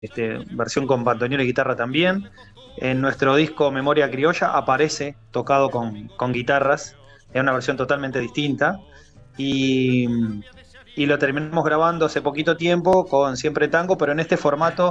versión con bandoneón y guitarra también. En nuestro disco Memoria Criolla aparece tocado con guitarras, es una versión totalmente distinta. Y, y lo terminamos grabando hace poquito tiempo con Siempre Tango, pero en este formato